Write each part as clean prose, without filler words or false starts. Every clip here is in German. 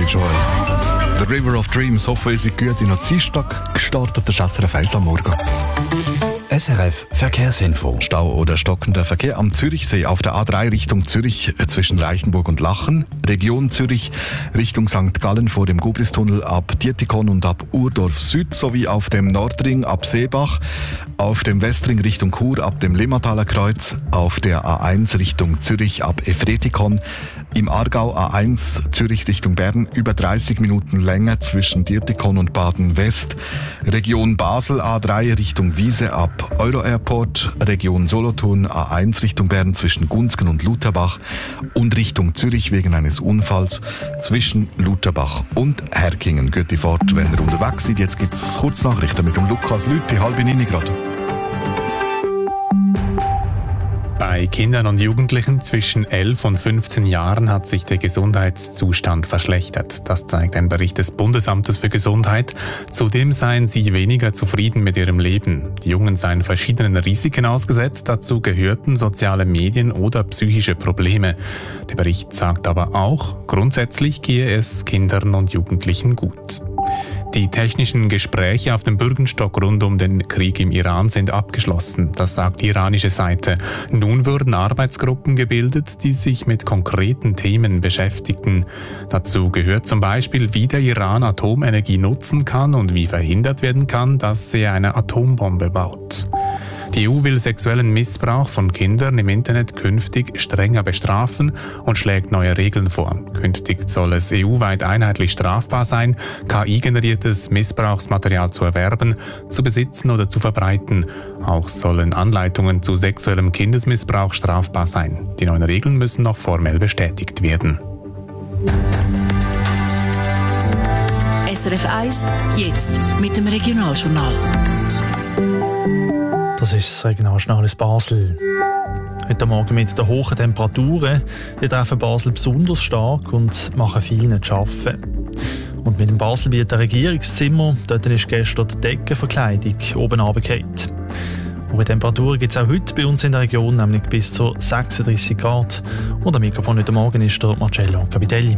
Billy Joel. The River of Dreams, hoffe ich, sind gut in den Dienstag gestartet, der SRF 1 am Morgen. SRF Verkehrsinfo. Stau oder stockender Verkehr am Zürichsee auf der A3 Richtung Zürich zwischen Reichenburg und Lachen. Region Zürich Richtung St. Gallen vor dem Gubristunnel ab Dietikon und ab Urdorf Süd sowie auf dem Nordring ab Seebach. Auf dem Westring Richtung Chur ab dem Limmataler Kreuz. Auf der A1 Richtung Zürich ab Efretikon. Im Aargau A1 Zürich Richtung Bern über 30 Minuten länger zwischen Dietikon und Baden-West. Region Basel A3 Richtung Wiese ab Euro-Airport. Region Solothurn A1 Richtung Bern zwischen Gunzgen und Lutherbach. Und Richtung Zürich wegen eines Unfalls zwischen Lutherbach und Herkingen. Gute Fahrt, wenn ihr unterwegs seid. Jetzt gibt es Kurznachrichten mit dem Lukas Lüthi, 8:30 gerade. Bei Kindern und Jugendlichen zwischen 11 und 15 Jahren hat sich der Gesundheitszustand verschlechtert. Das zeigt ein Bericht des Bundesamtes für Gesundheit. Zudem seien sie weniger zufrieden mit ihrem Leben. Die Jungen seien verschiedenen Risiken ausgesetzt. Dazu gehörten soziale Medien oder psychische Probleme. Der Bericht sagt aber auch, grundsätzlich gehe es Kindern und Jugendlichen gut. Die technischen Gespräche auf dem Bürgenstock rund um den Krieg im Iran sind abgeschlossen, das sagt die iranische Seite. Nun würden Arbeitsgruppen gebildet, die sich mit konkreten Themen beschäftigten. Dazu gehört zum Beispiel, wie der Iran Atomenergie nutzen kann und wie verhindert werden kann, dass er eine Atombombe baut. Die EU will sexuellen Missbrauch von Kindern im Internet künftig strenger bestrafen und schlägt neue Regeln vor. Künftig soll es EU-weit einheitlich strafbar sein, KI-generiertes Missbrauchsmaterial zu erwerben, zu besitzen oder zu verbreiten. Auch sollen Anleitungen zu sexuellem Kindesmissbrauch strafbar sein. Die neuen Regeln müssen noch formell bestätigt werden. SRF 1, jetzt mit dem Regionaljournal. Das ist das Regionaljournal aus Basel. Heute Morgen mit den hohen Temperaturen, die treffen Basel besonders stark und machen vielen zu arbeiten. Und mit dem Baselbieter Regierungszimmer, dort ist gestern die Deckenverkleidung oben runtergefallen. Hohe Temperaturen gibt es auch heute bei uns in der Region, nämlich bis zu 36 Grad. Und am Mikrofon heute Morgen ist der Marcello Capitelli.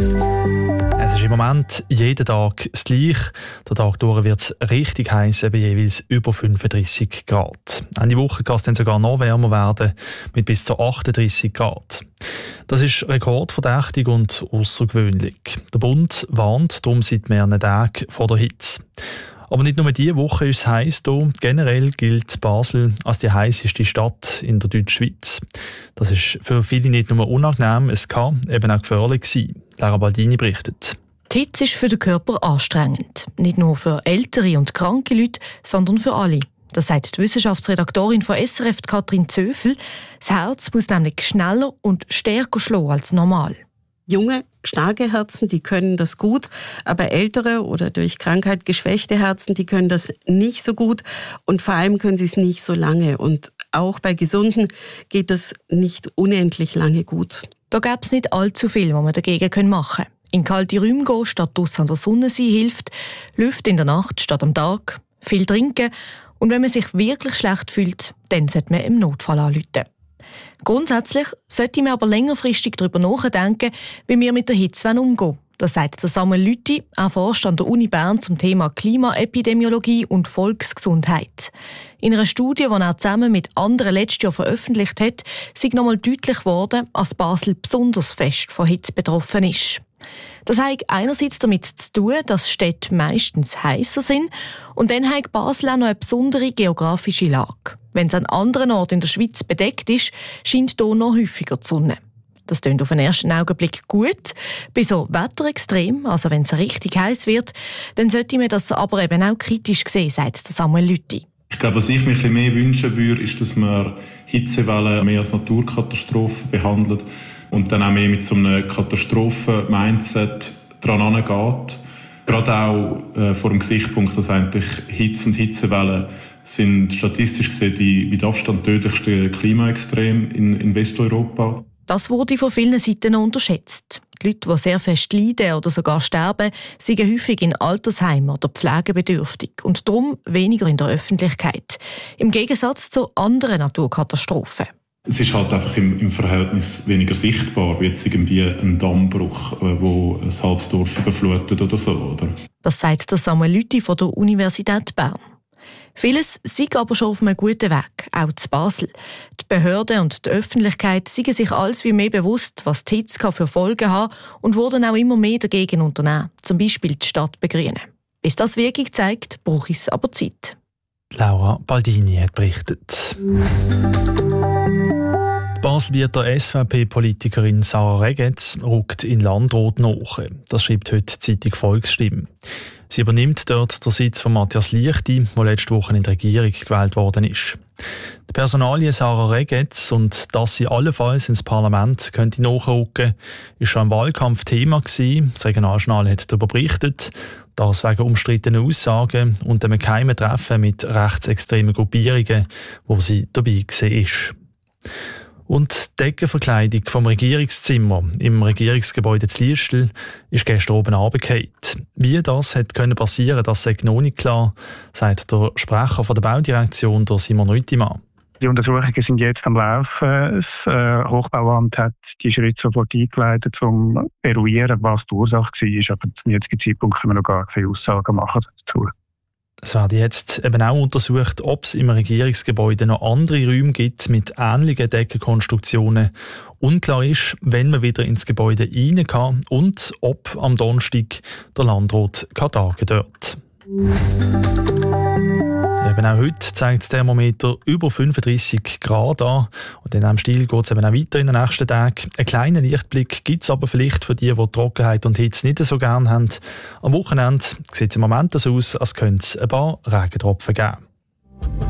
Es ist im Moment jeden Tag das Gleiche. Der Tag durch wird es richtig heiß, bei jeweils über 35 Grad. Ende Woche kann es dann sogar noch wärmer werden, mit bis zu 38 Grad. Das ist rekordverdächtig und außergewöhnlich. Der Bund warnt darum seit mehreren Tagen vor der Hitze. Aber nicht nur diese Woche ist es heiß hier. Generell gilt Basel als die heisseste Stadt in der Deutschschweiz. Das ist für viele nicht nur unangenehm, es kann eben auch gefährlich sein. Lara Baldini berichtet. Die Hitze ist für den Körper anstrengend. Nicht nur für ältere und kranke Leute, sondern für alle. Das sagt die Wissenschaftsredaktorin von SRF, Katrin Zöfel. Das Herz muss nämlich schneller und stärker schlagen als normal. Junge, starke Herzen, die können das gut, aber ältere oder durch Krankheit geschwächte Herzen, die können das nicht so gut und vor allem können sie es nicht so lange. Und auch bei Gesunden geht das nicht unendlich lange gut. Da gäbe es nicht allzu viel, was man dagegen machen können. In kalte Räume gehen, statt draussen an der Sonne sein, hilft. Lüften in der Nacht statt am Tag. Viel trinken. Und wenn man sich wirklich schlecht fühlt, dann sollte man im Notfall anrufen. Grundsätzlich sollte man aber längerfristig darüber nachdenken, wie wir mit der Hitze umgehen wollen. Das sagt Samuel Lüthi, er forscht an der Uni Bern zum Thema Klimaepidemiologie und Volksgesundheit. In einer Studie, die er zusammen mit anderen letztes Jahr veröffentlicht hat, ist nochmal deutlich geworden, dass Basel besonders fest von Hitze betroffen ist. Das hat einerseits damit zu tun, dass Städte meistens heißer sind und dann hat Basel auch noch eine besondere geografische Lage. Wenn es an anderen Orten in der Schweiz bedeckt ist, scheint hier noch häufiger die Sonne. Das klingt auf den ersten Augenblick gut. Bei so Wetterextrem, also wenn es richtig heiß wird, dann sollte man das aber eben auch kritisch sehen, sagt Samuel Lüthi. Ich glaube, was ich mir ein bisschen mehr wünschen würde, ist, dass man Hitzewellen mehr als Naturkatastrophe behandelt und dann auch mehr mit so einem Katastrophen-Mindset dran angeht. Gerade auch vor dem Gesichtspunkt, dass eigentlich Hitze und Hitzewellen sind statistisch gesehen die mit Abstand tödlichsten Klimaextreme in Westeuropa. Das wurde von vielen Seiten unterschätzt. Die Leute, die sehr fest leiden oder sogar sterben, sind häufig in Altersheimen oder pflegebedürftig und darum weniger in der Öffentlichkeit. Im Gegensatz zu anderen Naturkatastrophen. Es ist halt einfach im Verhältnis weniger sichtbar, wie jetzt irgendwie ein Dammbruch, wo ein halbes Dorf überflutet oder so, oder? Das sagt der Samuel Lüthi von der Universität Bern. Vieles sei aber schon auf einem guten Weg, auch zu Basel. Die Behörden und die Öffentlichkeit sind sich alles wie mehr bewusst, was die Hitze für Folgen haben und wurden auch immer mehr dagegen unternehmen, zum Beispiel die Stadt begrünen. Bis das Wirkung zeigt, braucht es aber Zeit. Laura Baldini hat berichtet. Die Baselbieter SVP-Politikerin Sarah Regetz rückt in Landrat nach. Das schreibt heute die Zeitung Volksstimme. Sie übernimmt dort den Sitz von Matthias Liechti, der letzte Woche in die Regierung gewählt worden ist. Die Personalie Sarah Regetz und dass sie allenfalls ins Parlament könnte nachrücken, ist schon im Wahlkampf Thema gewesen. Das Regionaljournal hat darüber berichtet, das wegen umstrittenen Aussagen und einem geheimen Treffen mit rechtsextremen Gruppierungen, wo sie dabei war. Und die Deckenverkleidung vom Regierungszimmer im Regierungsgebäude zu Liestel ist gestern oben runtergefallen. Wie das passieren konnte, das sei noch nicht klar, sagt der Sprecher von der Baudirektion, der Simon Rüttimann. Die Untersuchungen sind jetzt am Laufen. Das Hochbauamt hat die Schritte sofort eingeleitet, um zu eruieren, was die Ursache war. Aber zum jetzigen Zeitpunkt können wir noch gar keine Aussagen machen dazu. Es wird jetzt eben auch untersucht, ob es im Regierungsgebäude noch andere Räume gibt mit ähnlichen Deckenkonstruktionen. Unklar ist, wenn man wieder ins Gebäude rein kann und ob am Donnerstag der Landrat tagen dort. Eben auch heute zeigt das Thermometer über 35 Grad an. Und in diesem Stil geht es eben auch weiter in den nächsten Tagen. Einen kleinen Lichtblick gibt es aber vielleicht für die Trockenheit und Hitze nicht so gerne haben. Am Wochenende sieht es im Moment so aus, als könnte es ein paar Regentropfen geben.